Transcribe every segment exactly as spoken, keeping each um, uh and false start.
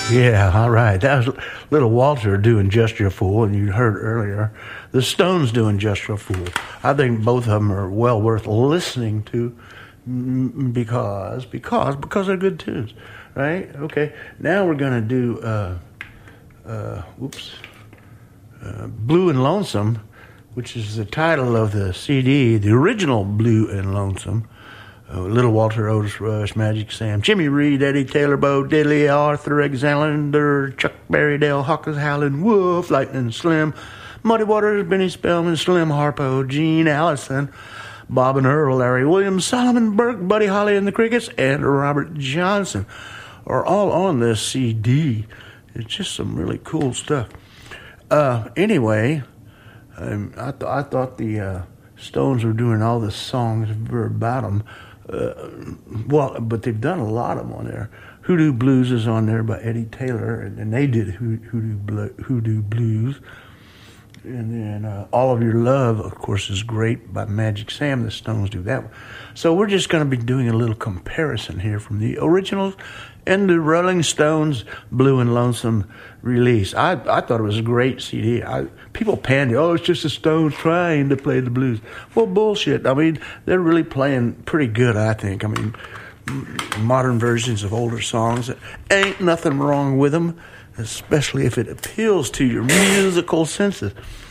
Yeah, all right. That was Little Walter doing Just Your Fool, and you heard earlier the Stones doing Just Your Fool. I think both of them are well worth listening to because, because, because they're good tunes, right? Okay, now we're going to do, uh, uh, whoops, uh, Blue and Lonesome, which is the title of the C D, the original Blue and Lonesome. Uh, Little Walter, Otis Rush, Magic Sam, Jimmy Reed, Eddie Taylor, Bo Diddley, Arthur Alexander, Chuck Berry, Dale Hawkins, Howlin' Wolf, Lightning Slim, Muddy Waters, Benny Spellman, Slim Harpo, Gene Allison, Bob and Earl, Larry Williams, Solomon Burke, Buddy Holly and the Crickets, and Robert Johnson are all on this C D. It's just some really cool stuff. Uh, anyway, um, I, th- I thought the uh, Stones were doing all the songs about them. Uh, well, but they've done a lot of them on there. Hoodoo Blues is on there by Eddie Taylor, and, and they did Hoodoo, Blu- Hoodoo Blues. And then uh, All of Your Love, of course, is great by Magic Sam. The Stones do that one. So we're just going to be doing a little comparison here from the originals and the Rolling Stones Blue and Lonesome release. I I thought it was a great C D. I, people pander, oh, it's just the Stones trying to play the blues. Well, bullshit. I mean, they're really playing pretty good, I think. I mean, modern versions of older songs. Ain't nothing wrong with them, especially if it appeals to your musical senses.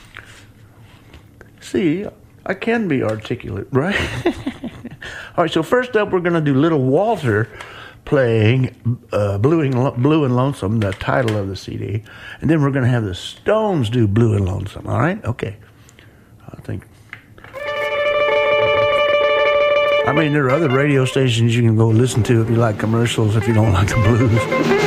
See, I can be articulate, right? All right, so first up, we're going to do Little Walter playing uh, Blue, and, Blue and Lonesome, the title of the C D. And then we're going to have the Stones do Blue and Lonesome, all right? Okay. I think... I mean, there are other radio stations you can go listen to if you like commercials, if you don't like the blues.